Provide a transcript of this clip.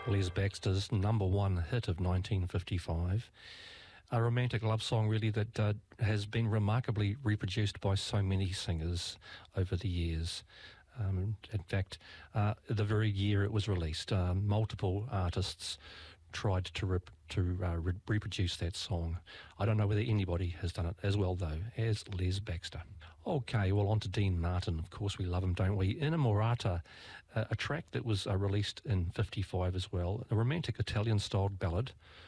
Les Baxter's number one hit of 1955. A romantic love song, really, that has been remarkably reproduced by so many singers over the years. In fact, the very year it was released, multiple artists tried to reproduce that song. I don't know whether anybody has done it as well, though, as Les Baxter. Okay, well, on to Dean Martin. Of course, we love him, don't we? Innamorata, a track that was released in 55 as well, a romantic Italian-styled ballad